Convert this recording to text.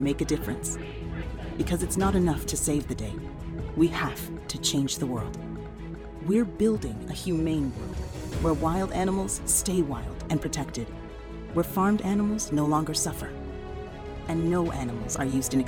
make a difference. Because it's not enough to save the day. We have to change the world. We're building a humane world where wild animals stay wild and protected, where farmed animals no longer suffer, and no animals are used in